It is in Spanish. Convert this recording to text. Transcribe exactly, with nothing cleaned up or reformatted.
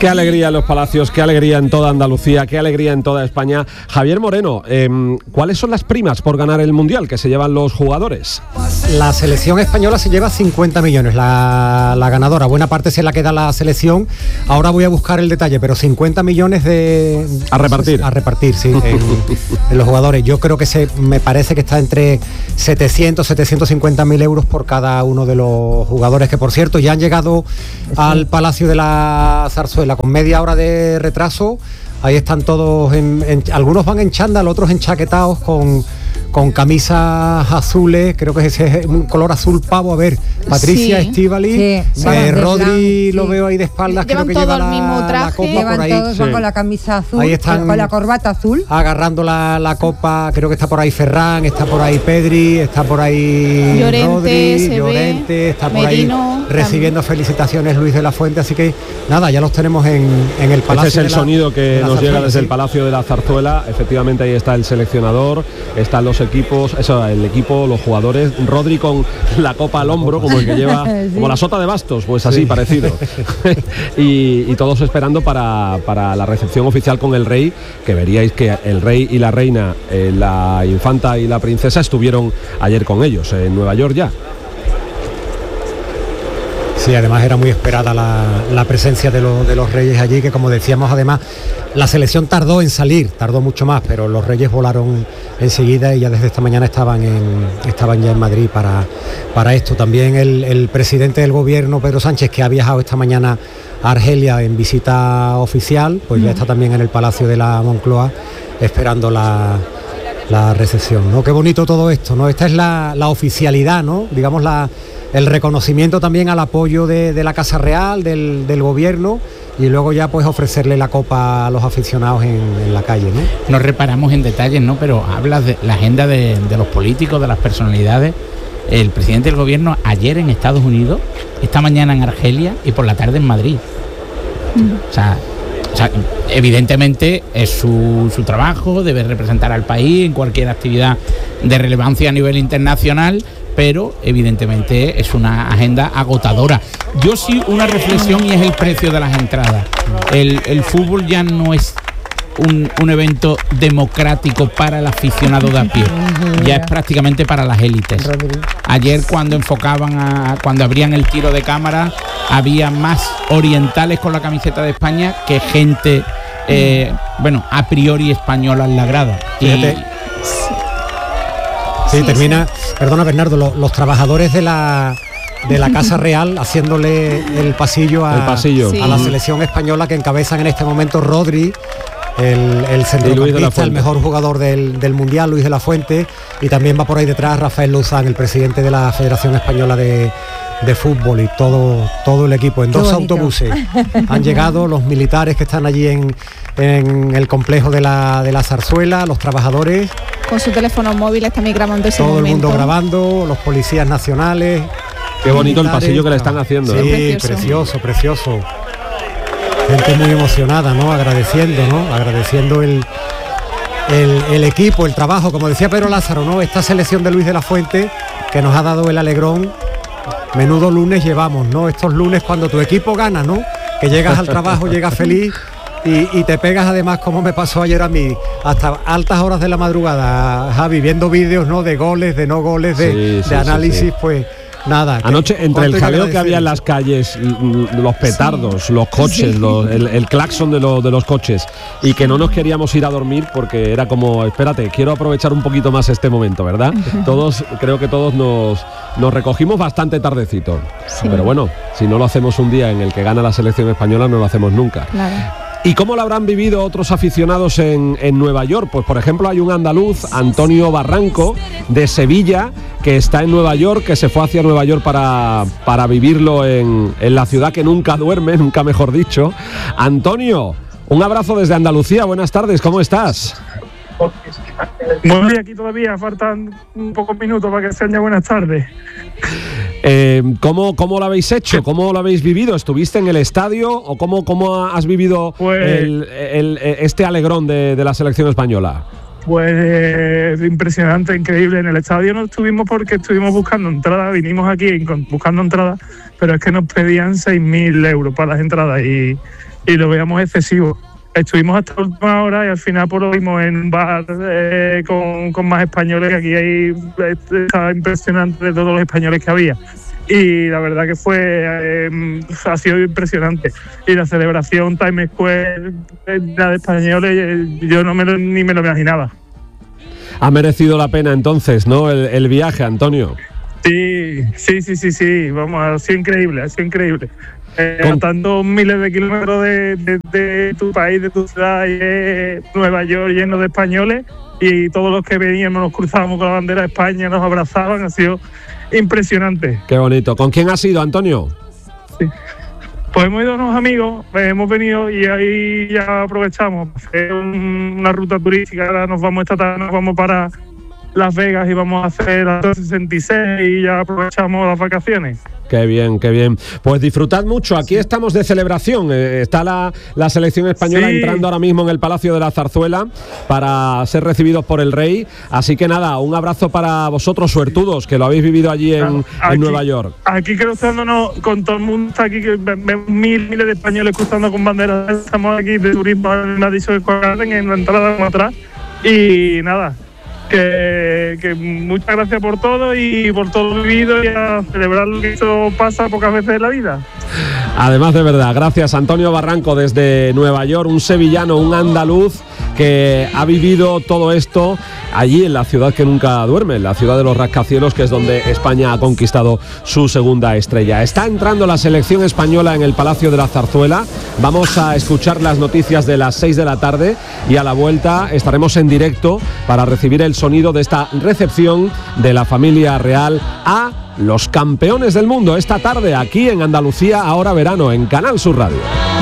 Qué alegría en los Palacios, qué alegría en toda Andalucía, qué alegría en toda España. Javier Moreno, eh, ¿cuáles son las primas por ganar el Mundial que se llevan los jugadores? La selección española se lleva cincuenta millones, la, la ganadora. Buena parte se la queda la selección. Ahora voy a buscar el detalle, pero cincuenta millones de... A repartir. A repartir, sí, en, en los jugadores. Yo creo que se, me parece que está entre setecientos, setecientos cincuenta mil euros por cada uno de los jugadores, que por cierto ya han llegado al Palacio de la Zarzuela con media hora de retraso. Ahí están todos, en, en, algunos van en chándal, otros enchaquetados con, con camisas azules, creo que ese es un color azul pavo. A ver, Patricia, sí, Estíbaliz, sí, eh, Rodri, sí, lo veo ahí de espaldas, llevan creo que lleva todo la, el mismo traje, la copa llevan por ahí. Todos Sí. van con la camisa azul, Ahí están con la corbata azul. Agarrando la, la copa, creo que está por ahí Ferran, está por ahí Pedri, está por ahí Llorente, Rodri, se Llorente, ve, está por Merino, ahí recibiendo también. Felicitaciones Luis de la Fuente, así que nada, ya los tenemos en, en el Palacio. Este es el la, sonido que nos Zarzuela, llega desde sí. el Palacio de la Zarzuela. Efectivamente, ahí está el seleccionador, están los equipos, eso, el equipo, los jugadores. Rodri con la copa al hombro, como el que lleva, sí, como la sota de bastos, pues así, sí, parecido. y, y todos esperando para, para la recepción oficial con el rey, que veríais que el rey y la reina, eh, la infanta y la princesa estuvieron ayer con ellos en Nueva York ya. Sí, además era muy esperada la, la presencia de, lo, de los reyes allí, que como decíamos, además la selección tardó en salir, tardó mucho más, pero los reyes volaron enseguida y ya desde esta mañana estaban en, estaban ya en Madrid para, para esto. También el, el presidente del gobierno, Pedro Sánchez, que ha viajado esta mañana a Argelia en visita oficial, pues mm. ya está también en el Palacio de la Moncloa esperando la, la recepción, ¿no? Qué bonito todo esto, ¿no? Esta es la, la oficialidad, ¿no? Digamos la... el reconocimiento también al apoyo de, de la Casa Real, del, del gobierno, y luego ya pues ofrecerle la copa a los aficionados en, en la calle, ¿no? No reparamos en detalles, ¿no? Pero hablas de la agenda de, de los políticos, de las personalidades. El presidente del gobierno ayer en Estados Unidos, esta mañana en Argelia y por la tarde en Madrid. Mm. O sea, o sea, evidentemente es su, su trabajo, debe representar al país en cualquier actividad de relevancia a nivel internacional, pero evidentemente es una agenda agotadora. Yo sí una reflexión, y es el precio de las entradas. El, el fútbol ya no es un, un evento democrático para el aficionado de a pie, ya es prácticamente para las élites. Ayer cuando enfocaban a, cuando abrían el tiro de cámara, había más orientales con la camiseta de España que gente eh, bueno, a priori española en la grada. Fíjate. Y, Sí, sí, termina, sí. Perdona Bernardo, los, los trabajadores de la de la Casa Real haciéndole el pasillo a, el pasillo. Sí. a la selección española, que encabezan en este momento Rodri, el, el centrocampista, el mejor jugador del, del Mundial, Luis de la Fuente, y también va por ahí detrás Rafael Luzán, el presidente de la Federación Española de, de Fútbol, y todo, todo el equipo, en Qué dos bonito. autobuses. Han llegado los militares que están allí en, en el complejo de la, de la Zarzuela, los trabajadores. Con su teléfono móvil también grabando ese todo momento. El mundo grabando, los policías nacionales. Qué bonito el pasillo que le están haciendo. Sí, ¿eh? precioso, precioso. Gente muy emocionada, ¿no? Agradeciendo, ¿no? Agradeciendo el, el, el equipo, el trabajo, como decía Pedro Lázaro, ¿no? Esta selección de Luis de la Fuente que nos ha dado el alegrón. Menudo lunes llevamos, ¿no? Estos lunes cuando tu equipo gana, ¿no? Que llegas al trabajo, llegas feliz. Y, y te pegas además, como me pasó ayer a mí, hasta altas horas de la madrugada, Javi, viendo vídeos, ¿no? De goles, de no goles, de, sí, sí, de análisis, sí, sí. Pues nada. Anoche, que, entre el jaleo que había en las calles, los petardos, sí. los coches, sí. los, el, el claxon de, lo, de los coches, y que no nos queríamos ir a dormir porque era como, espérate, quiero aprovechar un poquito más este momento, ¿verdad? Todos, creo que todos nos, nos recogimos bastante tardecito. Sí. Pero bueno, si no lo hacemos un día en el que gana la selección española, no lo hacemos nunca. Claro. ¿Y cómo lo habrán vivido otros aficionados en, en Nueva York? Pues por ejemplo hay un andaluz, Antonio Barranco, de Sevilla, que está en Nueva York, que se fue hacia Nueva York para, para vivirlo en, en la ciudad que nunca duerme, nunca mejor dicho. Antonio, un abrazo desde Andalucía, buenas tardes, ¿cómo estás? Muy bien, aquí todavía faltan un pocos minutos para que sean ya buenas tardes. Eh, ¿cómo, ¿Cómo lo habéis hecho? ¿Cómo lo habéis vivido? ¿Estuviste en el estadio o cómo, cómo has vivido pues, el, el, este alegrón de, de la selección española? Pues impresionante, increíble. En el estadio no estuvimos porque estuvimos buscando entradas, vinimos aquí buscando entradas, pero es que nos pedían seis mil euros para las entradas y, y lo veíamos excesivo. Estuvimos hasta la última hora y al final pues lo vimos en un bar eh, con, con más españoles, que aquí hay, estaba impresionante de todos los españoles que había. Y la verdad que fue, eh, ha sido impresionante. Y la celebración Times Square, la de españoles, yo no me lo, ni me lo imaginaba. Ha merecido la pena entonces, ¿no? El, el viaje, Antonio. Sí, sí, sí, sí, sí, vamos, ha sido increíble, ha sido increíble. Eh, Con... tantos miles de kilómetros de, de, de tu país, de tu ciudad, y de Nueva York lleno de españoles, y todos los que veníamos nos cruzábamos con la bandera de España, nos abrazaban, ha sido impresionante. Qué bonito. ¿Con quién has ido, Antonio? Sí. Pues hemos ido unos amigos, hemos venido y ahí ya aprovechamos para hacer un, una ruta turística. Ahora nos vamos esta tarde, nos vamos para Las Vegas y vamos a hacer la sesenta y seis y ya aprovechamos las vacaciones. Qué bien, qué bien. Pues disfrutad mucho. Aquí estamos de celebración. Eh, está la, la selección española sí. entrando ahora mismo en el Palacio de la Zarzuela para ser recibidos por el rey. Así que nada, un abrazo para vosotros, suertudos, que lo habéis vivido allí en, aquí, en Nueva York. Aquí cruzándonos con todo el mundo, está aquí, que vemos mil, miles de españoles cruzando con banderas. Estamos aquí de turismo, me ha dicho que corren en la entrada como atrás. Y nada. Que, que muchas gracias por todo y por todo lo vivido y a celebrar lo que eso pasa pocas veces en la vida. Además, de verdad, gracias Antonio Barranco desde Nueva York, un sevillano, un andaluz que ha vivido todo esto allí en la ciudad que nunca duerme, en la ciudad de los rascacielos, que es donde España ha conquistado su segunda estrella. Está entrando la selección española en el Palacio de la Zarzuela. Vamos a escuchar las noticias de las seis de la tarde y a la vuelta estaremos en directo para recibir el sonido de esta recepción de la familia real a los campeones del mundo esta tarde aquí en Andalucía Ahora Verano en Canal Sur Radio.